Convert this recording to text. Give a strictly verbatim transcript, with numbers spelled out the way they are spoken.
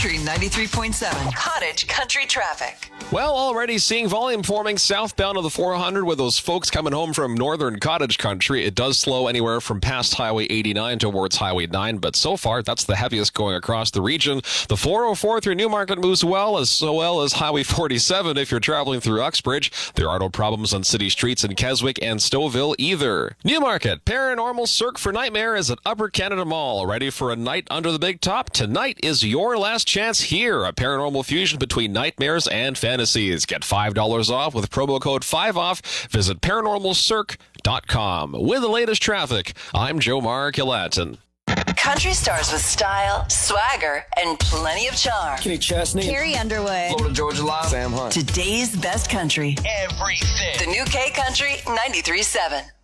Country ninety-three point seven. Cottage Country traffic. Well, already seeing volume forming southbound of the four hundred with those folks coming home from northern Cottage Country. It does slow anywhere from past Highway eighty-nine towards Highway nine, but so far that's the heaviest going across the region. The four oh four through Newmarket moves well, as so well as Highway forty-seven if you're traveling through Uxbridge. There are no problems on city streets in Keswick and Stouffville either. Newmarket, Paranormal Cirque for Nightmare is at Upper Canada Mall. Ready for a night under the big top? Tonight is your last chance here. A paranormal fusion between nightmares and fantasies. Get five dollars off with promo code five off. Visit paranormal cirque dot com. With the latest traffic, I'm Joe Mark Ilatin. Country stars with style, swagger, and plenty of charm. Kenny Chesney. Carrie Underwood. Florida Georgia Line. Sam Hunt. Today's best country. Everything. The new K Country ninety-three point seven.